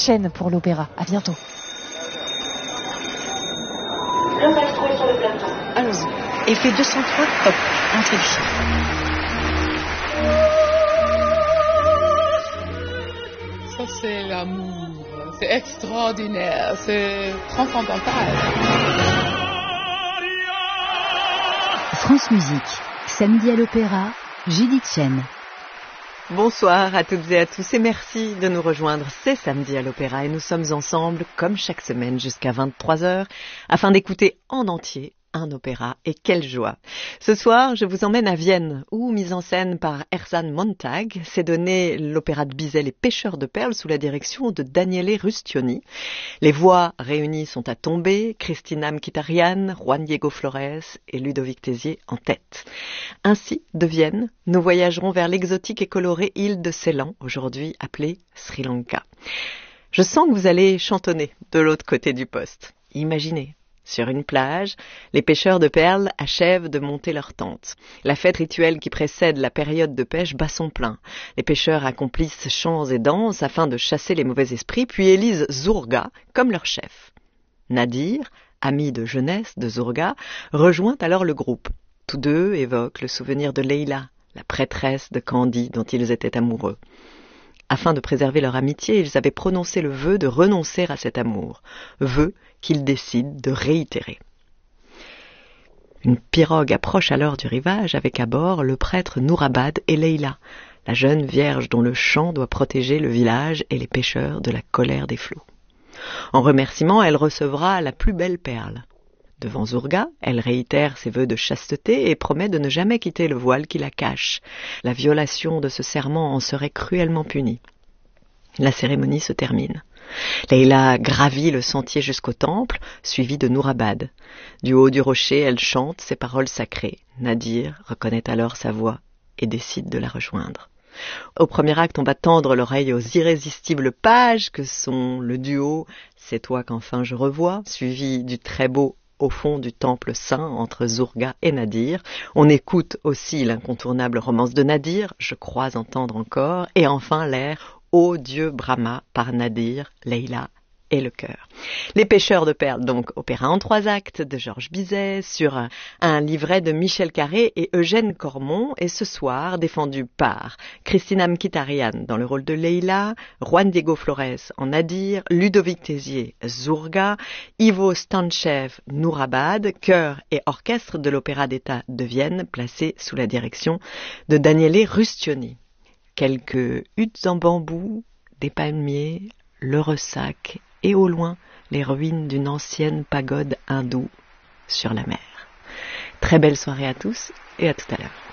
Chen pour l'opéra. À bientôt. Le maestro est sur le plateau. Allons-y. Effet 203, hop, introduction. Ça, c'est l'amour. C'est extraordinaire. C'est transcendantal. France Musique, samedi à l'Opéra, Judith Chen. Bonsoir à toutes et à tous et merci de nous rejoindre. C'est samedi à l'Opéra et nous sommes ensemble comme chaque semaine jusqu'à 23h afin d'écouter en entier un opéra, et quelle joie! Ce soir, je vous emmène à Vienne, où, mise en scène par Erzan Montag, s'est donné l'opéra de Bizet Les Pêcheurs de perles sous la direction de Daniele Rustioni. Les voix réunies sont à tomber, Cristina Mkhitaryan, Juan Diego Flores et Ludovic Tézier en tête. Ainsi, de Vienne, nous voyagerons vers l'exotique et colorée île de Ceylan, aujourd'hui appelée Sri Lanka. Je sens que vous allez chantonner de l'autre côté du poste. Imaginez. Sur une plage, les pêcheurs de perles achèvent de monter leur tente. La fête rituelle qui précède la période de pêche bat son plein. Les pêcheurs accomplissent chants et danses afin de chasser les mauvais esprits, puis élisent Zurga comme leur chef. Nadir, ami de jeunesse de Zurga, rejoint alors le groupe. Tous deux évoquent le souvenir de Leila, la prêtresse de Candie dont ils étaient amoureux. Afin de préserver leur amitié, ils avaient prononcé le vœu de renoncer à cet amour, vœu qu'ils décident de réitérer. Une pirogue approche alors du rivage avec à bord le prêtre Nourabad et Leila, la jeune vierge dont le chant doit protéger le village et les pêcheurs de la colère des flots. En remerciement, elle recevra la plus belle perle. Devant Zurga, elle réitère ses vœux de chasteté et promet de ne jamais quitter le voile qui la cache. La violation de ce serment en serait cruellement punie. La cérémonie se termine. Leila gravit le sentier jusqu'au temple, suivie de Nourabad. Du haut du rocher, elle chante ses paroles sacrées. Nadir reconnaît alors sa voix et décide de la rejoindre. Au premier acte, on va tendre l'oreille aux irrésistibles pages que sont le duo « C'est toi qu'enfin je revois », suivi du très beau au fond du temple saint entre Zurga et Nadir. On écoute aussi l'incontournable romance de Nadir, je crois entendre encore, et enfin l'air Ô Dieu Brahma par Nadir, Leila et le chœur. Les Pêcheurs de perles, donc opéra en 3 actes de Georges Bizet sur un livret de Michel Carré et Eugène Cormon, et ce soir défendu par Cristina Mkhitaryan dans le rôle de Leila, Juan Diego Flores en Nadir, Ludovic Tézier Zurga, Ivo Stanchev Nourabad, chœur et orchestre de l'Opéra d'État de Vienne placé sous la direction de Daniele Rustioni. Quelques huttes en bambou, des palmiers, le ressac et au loin les ruines d'une ancienne pagode hindoue sur la mer. Très belle soirée à tous et à tout à l'heure.